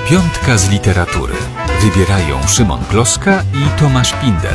Piątka z literatury. Wybierają Szymon Gloska i Tomasz Pindel.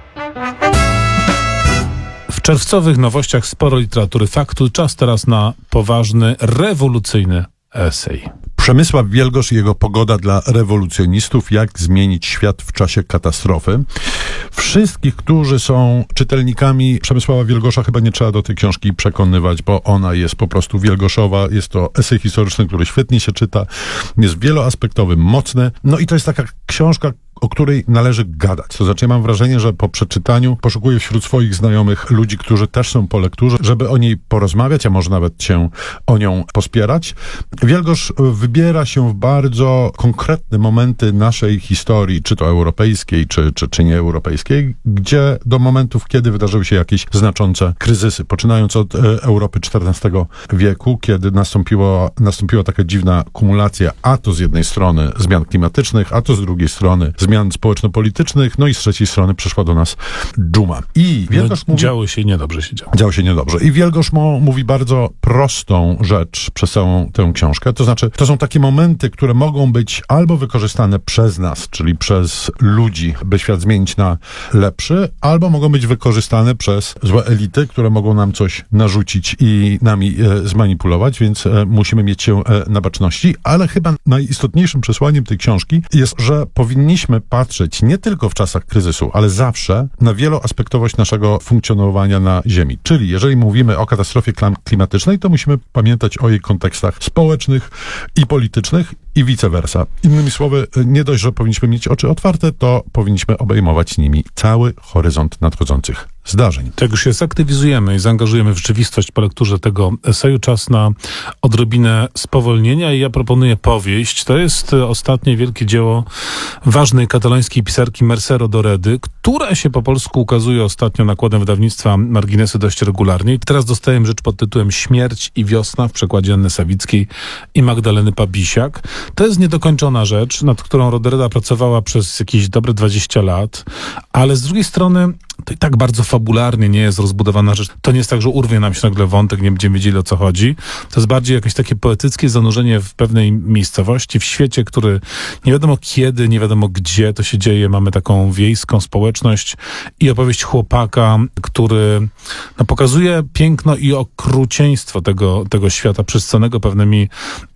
W czerwcowych nowościach sporo literatury faktu. Czas teraz na poważny, rewolucyjny esej. Przemysław Wielgosz i jego pogoda dla rewolucjonistów. Jak zmienić świat w czasie katastrofy. Wszystkich, którzy są czytelnikami Przemysława Wielgosza, chyba nie trzeba do tej książki przekonywać, bo ona jest po prostu wielgoszowa. Jest to esej historyczny, który świetnie się czyta. Jest wieloaspektowy, mocny. No i to jest taka książka, o której należy gadać. To znaczy, ja mam wrażenie, że po przeczytaniu poszukuję wśród swoich znajomych ludzi, którzy też są po lekturze, żeby o niej porozmawiać, a może nawet się o nią pospierać. Wielgosz wybiera się w bardzo konkretne momenty naszej historii, czy to europejskiej, czy nieeuropejskiej, gdzie do momentów, kiedy wydarzyły się jakieś znaczące kryzysy. Poczynając od Europy XIV wieku, kiedy nastąpiła taka dziwna kumulacja, a to z jednej strony zmian klimatycznych, a to z drugiej strony zmian społeczno-politycznych, no i z trzeciej strony przyszła do nas dżuma. I Wielgosz mówi... Działo się niedobrze. Działo się niedobrze. I Wielgosz mówi bardzo prostą rzecz przez całą tę książkę. To znaczy, to są takie momenty, które mogą być albo wykorzystane przez nas, czyli przez ludzi, by świat zmienić na lepszy, albo mogą być wykorzystane przez złe elity, które mogą nam coś narzucić i nami zmanipulować, więc musimy mieć się na baczności. Ale chyba najistotniejszym przesłaniem tej książki jest, że powinniśmy patrzeć nie tylko w czasach kryzysu, ale zawsze na wieloaspektowość naszego funkcjonowania na Ziemi. Czyli jeżeli mówimy o katastrofie klimatycznej, to musimy pamiętać o jej kontekstach społecznych i politycznych i vice versa. Innymi słowy, nie dość, że powinniśmy mieć oczy otwarte, to powinniśmy obejmować nimi cały horyzont nadchodzących zdarzeń. Tak już się zaktywizujemy i zaangażujemy w rzeczywistość po lekturze tego eseju. Czas na odrobinę spowolnienia i ja proponuję powieść. To jest ostatnie wielkie dzieło ważnej katalońskiej pisarki Mercero Doredy, która się po polsku ukazuje ostatnio nakładem wydawnictwa Marginesy dość regularnie. I teraz dostałem rzecz pod tytułem Śmierć i wiosna w przekładzie Anny Sawickiej i Magdaleny Pabisiak. To jest niedokończona rzecz, nad którą Doreda pracowała przez jakieś dobre 20 lat, ale z drugiej strony to i tak bardzo fabularnie nie jest rozbudowana rzecz. To nie jest tak, że urwie nam się nagle wątek, nie będziemy wiedzieli, o co chodzi. To jest bardziej jakieś takie poetyckie zanurzenie w pewnej miejscowości, w świecie, który nie wiadomo kiedy, nie wiadomo gdzie to się dzieje. Mamy taką wiejską społeczność i opowieść chłopaka, który pokazuje piękno i okrucieństwo tego świata, przysconego pewnymi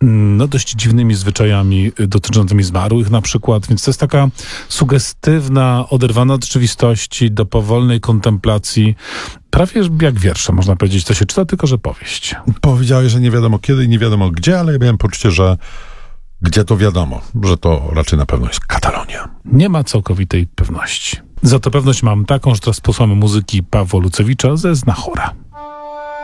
dość dziwnymi zwyczajami dotyczącymi zmarłych na przykład. Więc to jest taka sugestywna, oderwana od rzeczywistości, do powolnej kontemplacji. Prawie jak wiersze, można powiedzieć. To się czyta, tylko że powieść. Powiedziałeś, że nie wiadomo kiedy i nie wiadomo gdzie, ale ja miałem poczucie, że gdzie to wiadomo, że to raczej na pewno jest Katalonia. Nie ma całkowitej pewności. Za to pewność mam taką, że teraz posłuchamy muzyki Pawła Lucewicza ze Znachora.